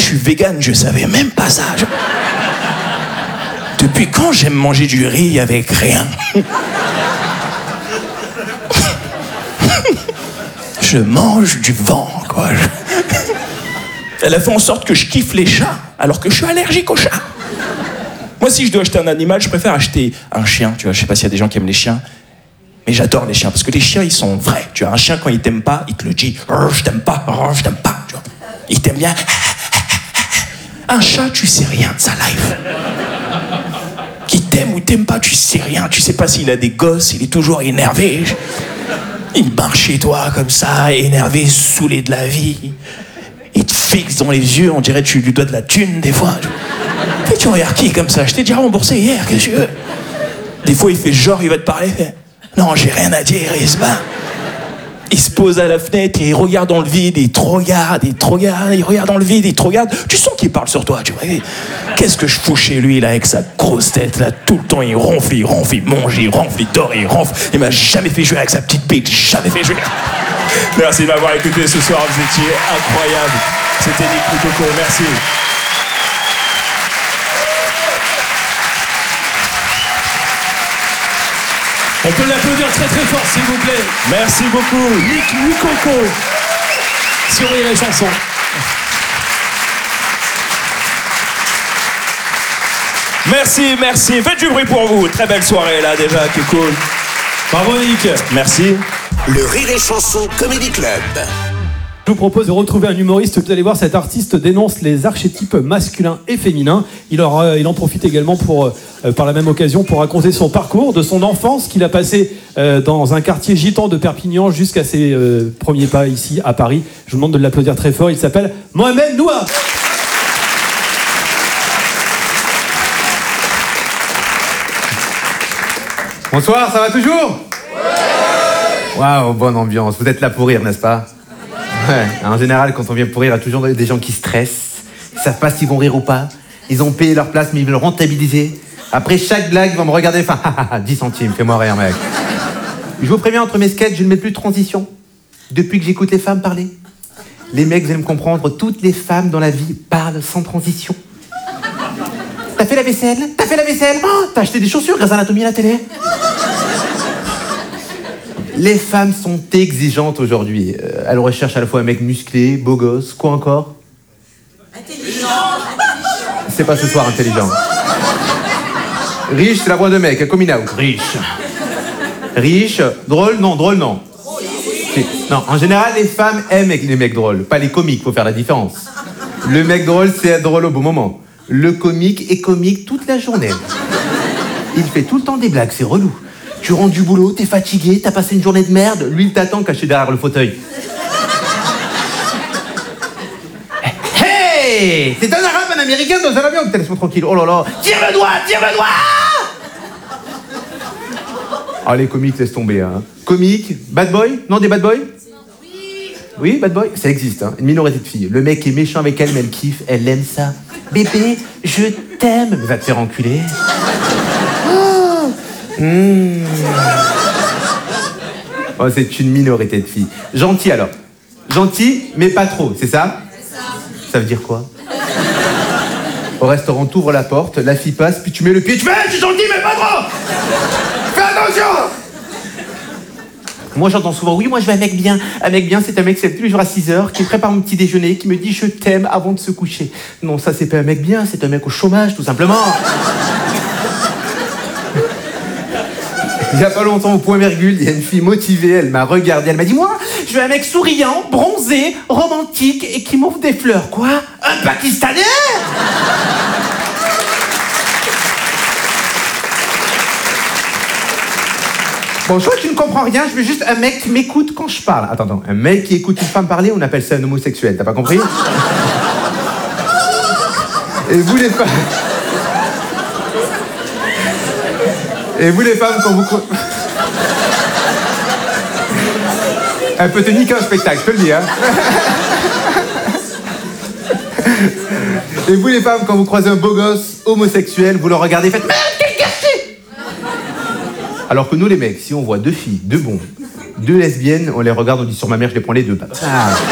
suis vegan, je savais même pas ça. Depuis quand j'aime manger du riz avec rien? Je mange du vent, quoi. Elle a fait en sorte que je kiffe les chats, alors que je suis allergique aux chats. Moi, si je dois acheter un animal, je préfère acheter un chien, tu vois. Je sais pas s'il y a des gens qui aiment les chiens, mais j'adore les chiens, parce que les chiens, ils sont vrais. Tu vois, un chien, quand il t'aime pas, il te le dit. Je t'aime pas, je t'aime pas, tu vois. Il t'aime bien. Un chat, tu sais rien de sa life. Qu'il t'aime ou t'aime pas, tu sais rien. Tu sais pas s'il a des gosses, il est toujours énervé. Il marche chez toi comme ça, énervé, saoulé de la vie. Il te fixe dans les yeux, on dirait que tu lui dois de la thune des fois. Et tu regardes qui comme ça? Je t'ai déjà remboursé hier, qu'est-ce que tu veux? Des fois, il fait genre, il va te parler. Il fait, non, j'ai rien à dire, il se bat. Il se pose à la fenêtre et il regarde dans le vide, il te regarde, il regarde dans le vide, il te regarde. Tu sens qu'il parle sur toi, tu vois. Qu'est-ce que je fous chez lui, là, avec sa grosse tête, là, tout le temps, il ronfle, il mange, il ronfle, il dort, il ronfle. Il m'a jamais fait jouer avec sa petite bite, jamais fait jouer. Merci de m'avoir écouté ce soir, vous étiez incroyable. C'était Nick Coco, merci. On peut l'applaudir très très fort, s'il vous plaît. Merci beaucoup. Nick Coco sur Rire et Chanson. Merci. Faites du bruit pour vous. Très belle soirée là déjà, qui cool. Bravo Nick. Merci. Le Rire et Chanson Comedy Club. Je vous propose de retrouver un humoriste. Vous allez voir, cet artiste dénonce les archétypes masculins et féminins. Il en profite également par la même occasion pour raconter son parcours, de son enfance qu'il a passé dans un quartier gitan de Perpignan jusqu'à ses premiers pas ici à Paris. Je vous demande de l'applaudir très fort. Il s'appelle Mohamed Noua. Bonsoir, ça va toujours? Waouh, bonne ambiance. Vous êtes là pour rire, n'est-ce pas? Ouais. En général, quand on vient pour rire, il y a toujours des gens qui stressent. Ils savent pas s'ils vont rire ou pas. Ils ont payé leur place, mais ils veulent rentabiliser. Après chaque blague, ils vont me regarder. Enfin, 10 centimes, fais-moi rire, mec. Je vous préviens, entre mes sketchs, je ne mets plus de transition. Depuis que j'écoute les femmes parler. Les mecs, vous allez me comprendre, toutes les femmes dans la vie parlent sans transition. T'as fait la vaisselle? Oh, t'as acheté des chaussures grâce à Anatomie à la télé? Les femmes sont exigeantes aujourd'hui. Elles recherchent à la fois un mec musclé, beau gosse, quoi encore? Intelligent. C'est pas ce soir intelligent. Riche, c'est la voix de mec, coming out. Riche, drôle, non, drôle, non. Non, en général, les femmes aiment les mecs drôles, pas les comiques, faut faire la différence. Le mec drôle, c'est être drôle au bon moment. Le comique est comique toute la journée. Il fait tout le temps des blagues, c'est relou. Tu rentres du boulot, t'es fatigué, t'as passé une journée de merde, lui il t'attend caché derrière le fauteuil. Hey! C'est un arabe, un américain dans un avion, putain, laisse-moi tranquille, oh là là. Tire le doigt! Oh les comiques, laisse tomber, hein. Comique, bad boy? Non, des bad boys? Oui, bad boy? Ça existe, hein. Une minorité de filles. Le mec est méchant avec elle, mais elle kiffe, elle aime ça. Bébé, je t'aime. Mais va te faire enculer. Oh, c'est une minorité de filles. Gentil alors. Gentil, mais pas trop, c'est ça? Ça veut dire quoi? Au restaurant, t'ouvres la porte, la fille passe, puis tu mets le pied, tu fais « Je suis gentil, mais pas trop! Fais attention !» Moi, j'entends souvent « Oui, moi, je veux un mec bien. Un mec bien, c'est un mec qui se lève tous les jours à 6h, qui prépare mon petit déjeuner, qui me dit « Je t'aime » avant de se coucher. » Non, ça, c'est pas un mec bien, c'est un mec au chômage, tout simplement. Il y a pas longtemps, au point virgule, il y a une fille motivée, elle m'a regardé, elle m'a dit « Moi, je veux un mec souriant, bronzé, romantique et qui m'offre des fleurs. » Quoi? Un Pakistanais? Bon, je crois que tu ne comprends rien, je veux juste un mec qui m'écoute quand je parle. Attends, un mec qui écoute une femme parler, on appelle ça un homosexuel, t'as pas compris? Et vous les femmes... Et vous les femmes, quand vous... Elle peut te niquer un spectacle, je peux le dire. Et vous les femmes, quand vous croisez un beau gosse homosexuel, vous le regardez et faites « Merde, quel gâchis !» Alors que nous les mecs, si on voit deux filles, deux bons, deux lesbiennes, on les regarde, on dit « Sur ma mère, je les prends les deux. »